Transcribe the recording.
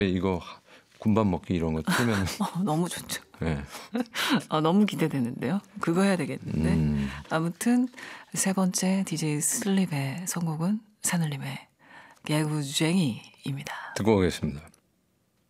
이거 군밥 먹기 이런 거 틀면 너무 좋죠. 네. 너무 기대되는데요. 그거 해야 되겠는데. 아무튼 세 번째 DJ 슬립의 선곡은 산울림의 개구쟁이입니다. 듣고 오겠습니다.